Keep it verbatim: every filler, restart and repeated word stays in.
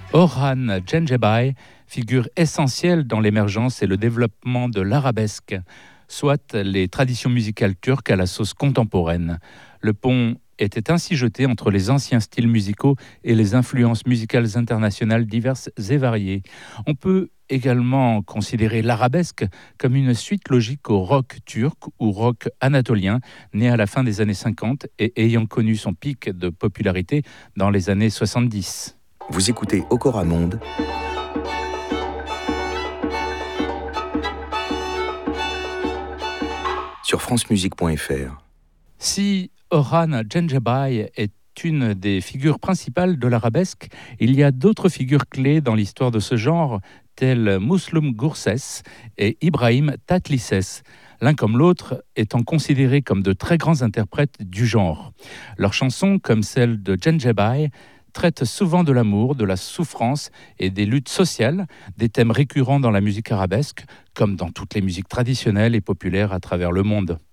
Orhan Gencebay, figure essentielle dans l'émergence et le développement de l'arabesque, soit les traditions musicales turques à la sauce contemporaine. Le pont était ainsi jeté entre les anciens styles musicaux et les influences musicales internationales diverses et variées. On peut également considérer l'arabesque comme une suite logique au rock turc ou rock anatolien, né à la fin des années cinquante et ayant connu son pic de popularité dans les années soixante-dix. Vous écoutez Okora Monde sur france musique point f r. Si Orhan Gencebay est une des figures principales de l'arabesque, il y a d'autres figures clés dans l'histoire de ce genre, tels Müslüm Gürses et Ibrahim Tatlıses, l'un comme l'autre étant considérés comme de très grands interprètes du genre. Leurs chansons, comme celle de Gencebay, traitent souvent de l'amour, de la souffrance et des luttes sociales, des thèmes récurrents dans la musique arabesque, comme dans toutes les musiques traditionnelles et populaires à travers le monde.